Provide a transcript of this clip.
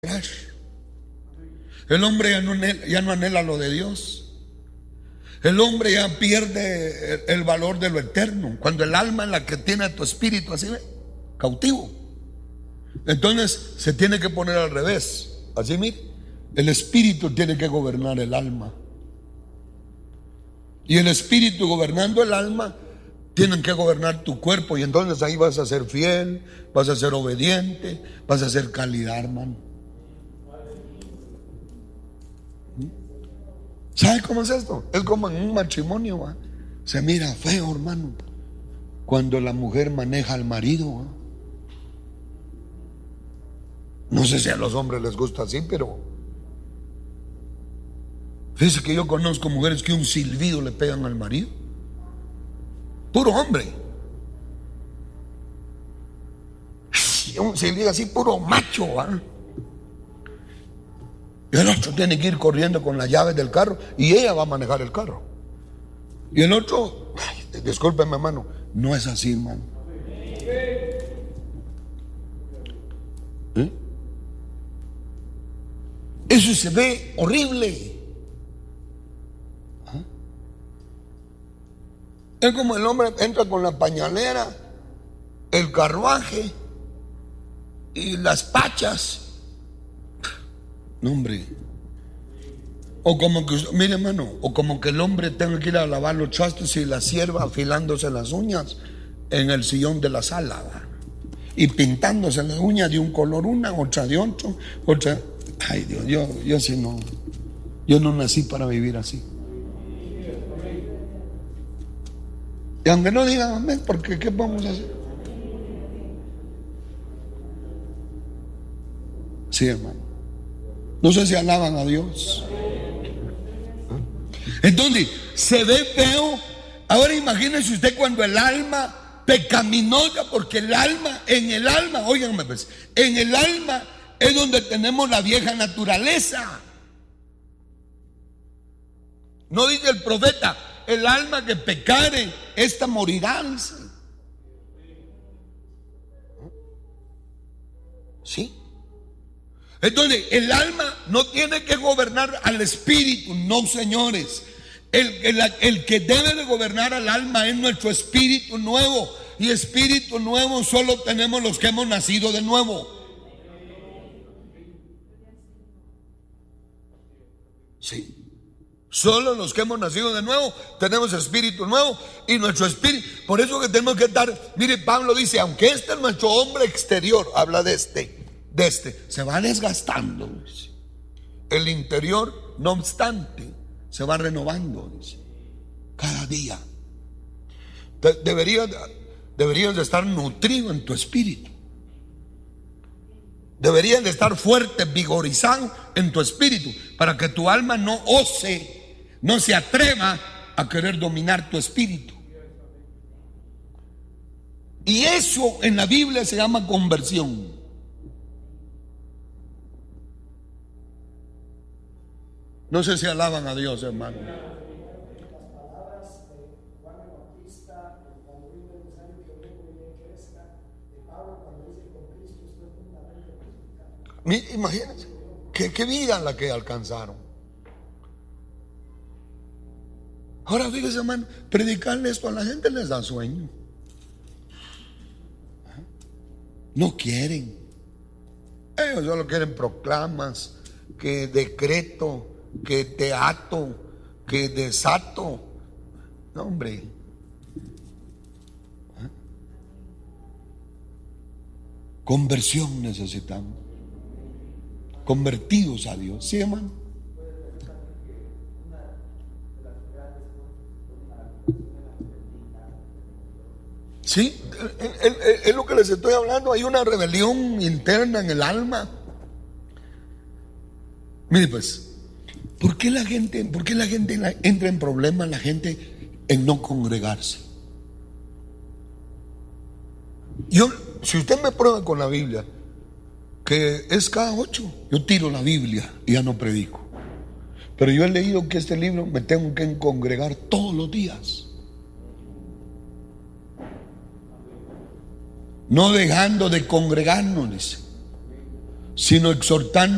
El hombre ya no anhela lo de Dios. El hombre ya pierde el valor de lo eterno. Cuando el alma es la que tiene a tu espíritu así, cautivo. Entonces se tiene que poner al revés. Así mire, el espíritu tiene que gobernar el alma. Y el espíritu gobernando el alma tienen que gobernar tu cuerpo. Y entonces ahí vas a ser fiel, vas a ser obediente, vas a ser calidad, hermano. ¿Sabe cómo es esto? Es como en un matrimonio, ¿va? Se mira feo, hermano, cuando la mujer maneja al marido, ¿va? No sé si a los hombres les gusta así, pero fíjese que yo conozco mujeres que un silbido le pegan al marido. Puro hombre. Un silbido así, puro macho, ¿va? Y el otro tiene que ir corriendo con las llaves del carro y ella va a manejar el carro. Y el otro, discúlpeme, hermano, no es así, hermano. ¿Eh? Eso se ve horrible. ¿Ah? Es como el hombre entra con la pañalera, el carruaje y las pachas. No, hombre. O como que, mire, hermano, o como que el hombre tenga que ir a lavar los trastos y la sierva afilándose las uñas en el sillón de la sala, ¿va? Y pintándose las uñas de un color una, otra de otro, otra. Ay, Dios, yo sí no. Yo no nací para vivir así. Y aunque no digan amén, porque ¿qué vamos a hacer? Sí, hermano. No sé si alaban a Dios. Entonces, se ve feo. Ahora imagínese usted cuando el alma pecaminosa, porque en el alma, óiganme pues, en el alma es donde tenemos la vieja naturaleza. No dice el profeta, el alma que pecare, esta morirá. ¿Sí? Entonces, el alma no tiene que gobernar al espíritu, no, señores. El que debe de gobernar al alma es nuestro espíritu nuevo. Y espíritu nuevo solo tenemos los que hemos nacido de nuevo. Sí. Solo los que hemos nacido de nuevo tenemos espíritu nuevo y nuestro espíritu. Por eso que tenemos que estar. Mire, Pablo dice, aunque este es nuestro hombre exterior, habla de este se va desgastando, dice. El interior, no obstante, se va renovando, dice, cada día. Deberías de estar nutrido en tu espíritu. Deberías de estar fuerte, vigorizado en tu espíritu, para que tu alma no se atreva a querer dominar tu espíritu. Y eso en la Biblia se llama conversión. No sé si alaban a Dios, hermano. Imagínense, qué vida la que alcanzaron. Ahora fíjese, hermano, predicarle esto a la gente les da sueño. No quieren. Ellos solo quieren proclamas, que decreto, que te ato, que desato. No, hombre. Conversión necesitamos. Convertidos a Dios. ¿Sí, hermano? Sí, es lo que les estoy hablando. Hay una rebelión interna en el alma. Mire pues, ¿por qué la gente entra en problemas, la gente en no congregarse? Si usted me prueba con la Biblia que es cada 8, yo tiro la Biblia y ya no predico. Pero yo he leído que este libro me tengo que congregar todos los días, no dejando de congregarnos, sino exhortando